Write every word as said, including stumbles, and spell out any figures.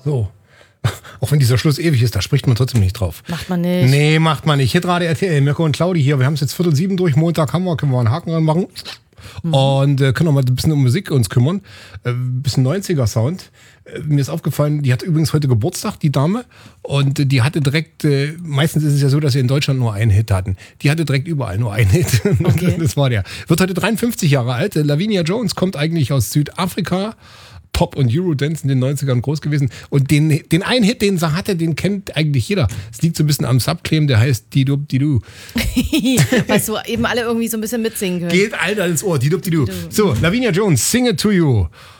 So. Auch wenn dieser Schluss ewig ist, da spricht man trotzdem nicht drauf. Macht man nicht. Nee, macht man nicht. Hitradio R T L, Mirko und Claudi hier. Wir haben es jetzt Viertel sieben durch. Montag haben wir, können wir einen Haken ranmachen. Mhm. Und äh, können auch mal ein bisschen um Musik uns kümmern. Ein äh, bisschen neunziger-Sound. Äh, mir ist aufgefallen, die hat übrigens heute Geburtstag, die Dame. Und äh, die hatte direkt, äh, meistens ist es ja so, dass sie in Deutschland nur einen Hit hatten. Die hatte direkt überall nur einen Hit. Okay. Das war der. Wird heute dreiundfünfzig Jahre alt. Lavinia Jones kommt eigentlich aus Südafrika. Pop und Eurodance in den neunzigern groß gewesen. Und den, den einen Hit, den sie hatte, den kennt eigentlich jeder. Es liegt so ein bisschen am Subclaim, der heißt Didub Didu. Was so eben alle irgendwie so ein bisschen mitsingen können. Geht alter ins Ohr, Didub Didu. So, Lavinia Jones, Sing It To You.